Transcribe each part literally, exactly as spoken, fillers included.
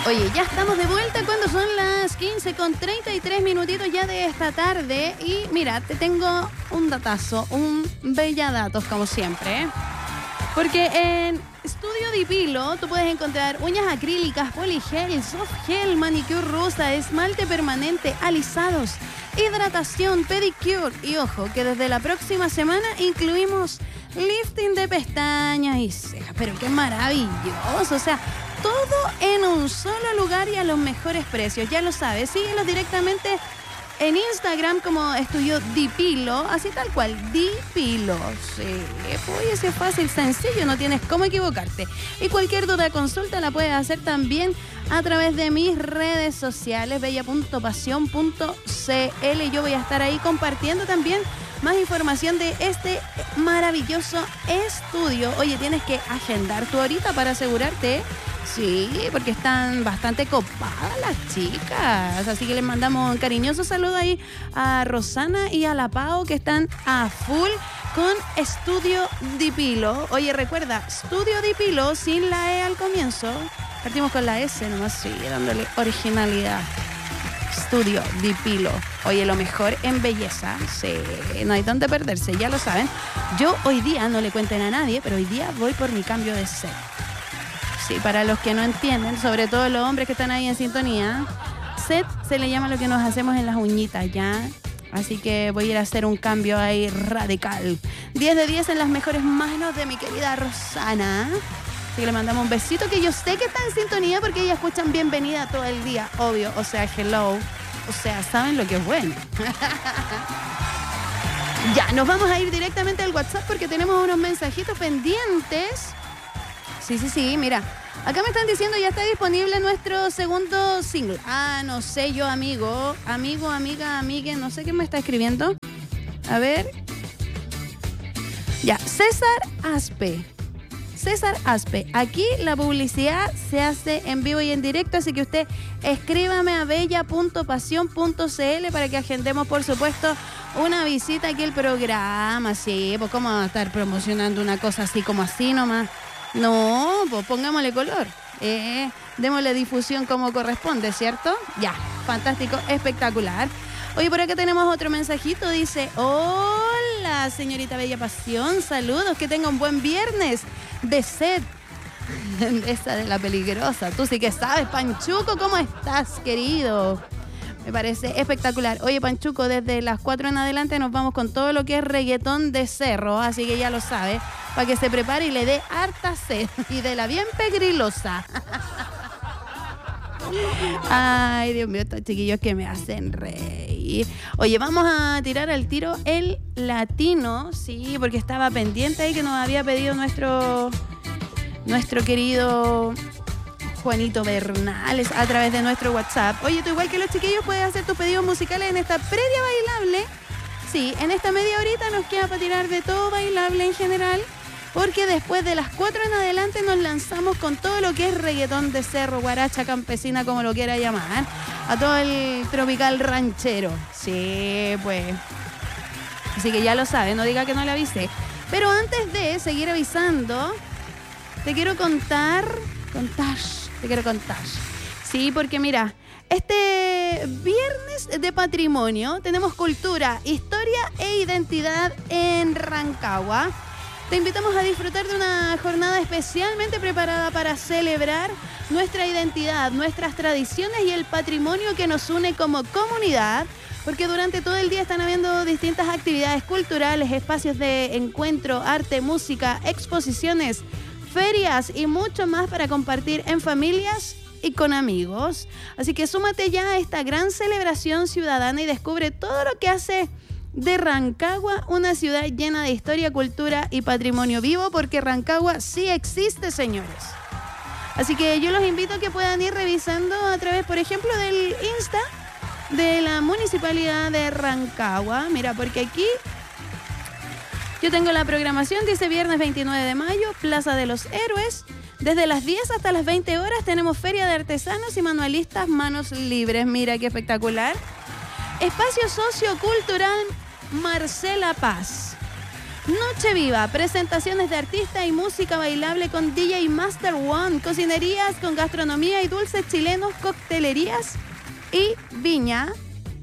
Oye, ya estamos de vuelta cuando son las quince con treinta y tres minutitos ya de esta tarde. Y mira, te tengo un datazo, un bella datos como siempre. Porque en Estudio Dipilo tú puedes encontrar uñas acrílicas, poligel, soft gel, manicure rosa, esmalte permanente, alisados, hidratación, pedicure. Y ojo, que desde la próxima semana incluimos lifting de pestañas y cejas. Pero qué maravilloso, o sea, todo en un solo lugar y a los mejores precios. Ya lo sabes, síguelos directamente en Instagram como Estudio Dipilo, así tal cual, Dipilo. Sí, pues es fácil, sencillo, no tienes cómo equivocarte. Y cualquier duda, consulta la puedes hacer también a través de mis redes sociales, bella punto pasión punto c l. Yo voy a estar ahí compartiendo también más información de este maravilloso estudio. Oye, tienes que agendar tu horita para asegurarte. Sí, porque están bastante copadas las chicas. Así que les mandamos un cariñoso saludo ahí a Rosana y a la Pau, que están a full con Estudio Dipilo. Oye, recuerda, Estudio Dipilo sin la E al comienzo. Partimos con la S nomás, sí, dándole originalidad. Estudio Dipilo. Oye, lo mejor en belleza. Sí, no hay dónde perderse, ya lo saben. Yo hoy día, no le cuenten a nadie, pero hoy día voy por mi cambio de set. Sí, para los que no entienden, sobre todo los hombres que están ahí en sintonía, set se le llama lo que nos hacemos en las uñitas, ¿ya? Así que voy a ir a hacer un cambio ahí radical. diez de diez en las mejores manos de mi querida Rosana. Así que le mandamos un besito, que yo sé que está en sintonía porque ellas escuchan bienvenida todo el día, obvio. O sea, hello. O sea, saben lo que es bueno. Ya, nos vamos a ir directamente al WhatsApp porque tenemos unos mensajitos pendientes. Sí, sí, sí, mira. Acá me están diciendo ya está disponible nuestro segundo single. Ah, no sé yo, amigo. Amigo, amiga, amigue, no sé qué me está escribiendo. A ver. Ya, César Aspe. César Aspe. Aquí la publicidad se hace en vivo y en directo, así que usted escríbame a bella punto pasión punto c l para que agendemos, por supuesto, una visita aquí al programa. Sí, pues cómo vamos a estar promocionando una cosa así como así nomás. No, pues pongámosle color, eh, démosle difusión como corresponde, ¿cierto? Ya, fantástico, espectacular. Oye, por acá tenemos otro mensajito, dice: hola, señorita Bella Pasión, saludos, que tenga un buen viernes de sed. Esa de la peligrosa, tú sí que sabes, Panchuco, ¿cómo estás, querido? Me parece espectacular. Oye, Panchuco, desde las cuatro en adelante nos vamos con todo lo que es reggaetón de cerro, así que ya lo sabe, para que se prepare y le dé harta sed y de la bien pegrilosa. Ay, Dios mío, estos chiquillos que me hacen reír. Oye, vamos a tirar al tiro el latino, sí, porque estaba pendiente ahí que nos había pedido nuestro, nuestro querido Juanito Bernales a través de nuestro WhatsApp. Oye, tú igual que los chiquillos puedes hacer tus pedidos musicales en esta previa bailable. Sí, en esta media horita nos queda para tirar de todo bailable en general, porque después de las cuatro en adelante nos lanzamos con todo lo que es reggaetón de cerro, guaracha campesina, como lo quiera llamar, a todo el tropical ranchero. Sí, pues. Así que ya lo sabes, no diga que no le avisé. Pero antes de seguir avisando, te quiero contar, contar, te quiero contar. Sí, porque mira, este viernes de patrimonio tenemos cultura, historia e identidad en Rancagua. Te invitamos a disfrutar de una jornada especialmente preparada para celebrar nuestra identidad, nuestras tradiciones y el patrimonio que nos une como comunidad, porque durante todo el día están habiendo distintas actividades culturales, espacios de encuentro, arte, música, exposiciones, ferias y mucho más para compartir en familias y con amigos. Así que súmate ya a esta gran celebración ciudadana y descubre todo lo que hace de Rancagua una ciudad llena de historia, cultura y patrimonio vivo, porque Rancagua sí existe, señores. Así que yo los invito a que puedan ir revisando a través, por ejemplo, del Insta de la Municipalidad de Rancagua. Mira, porque aquí yo tengo la programación, dice viernes veintinueve de mayo, Plaza de los Héroes. Desde las diez hasta las veinte horas tenemos Feria de Artesanos y Manualistas Manos Libres. Mira qué espectacular. Espacio Sociocultural Marcela Paz. Noche Viva, presentaciones de artistas y música bailable con D J Master One, cocinerías con gastronomía y dulces chilenos, coctelerías y viña.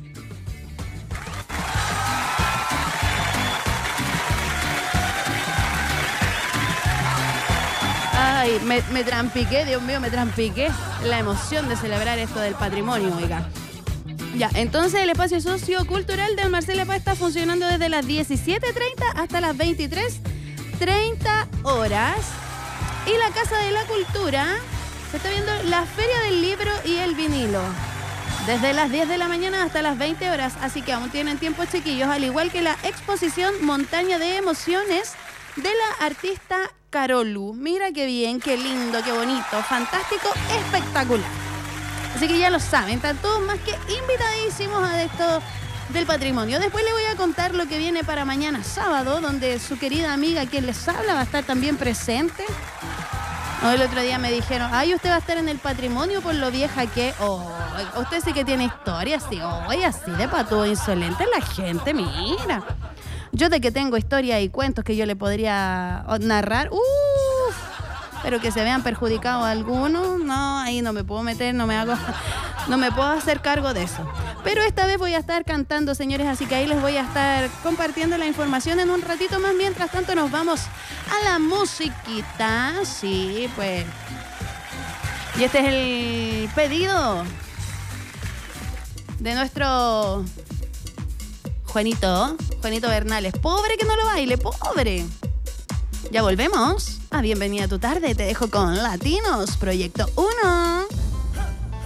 Ay, me, me trampiqué, Dios mío, me trampiqué. La emoción de celebrar esto del patrimonio, oiga. Ya, entonces el espacio sociocultural del Marcela Paz está funcionando desde las diecisiete treinta hasta las veintitrés treinta horas. Y la Casa de la Cultura se está viendo la Feria del Libro y el Vinilo. Desde las diez de la mañana hasta las veinte horas. Así que aún tienen tiempo, chiquillos. Al igual que la exposición Montaña de Emociones de la artista Carolu. Mira qué bien, qué lindo, qué bonito, fantástico, espectacular. Así que ya lo saben, están todos más que invitadísimos a esto del patrimonio. Después les voy a contar lo que viene para mañana sábado, donde su querida amiga, quien les habla, va a estar también presente. Oh, el otro día me dijeron, ay, usted va a estar en el patrimonio por lo vieja que... Oh, usted sí que tiene historia, sí, oye, así de patudo insolente la gente, mira. Yo de que tengo historia y cuentos que yo le podría narrar, uff, pero que se vean perjudicados algunos, no, ahí no me puedo meter, no me hago, no me puedo hacer cargo de eso. Pero esta vez voy a estar cantando, señores, así que ahí les voy a estar compartiendo la información en un ratito más. Mientras tanto nos vamos a la musiquita, sí, pues. Y este es el pedido de nuestro Juanito, Juanito Bernales. Pobre que no lo baile, pobre. Ya volvemos a Bienvenida a tu tarde. Te dejo con Latinos, Proyecto uno.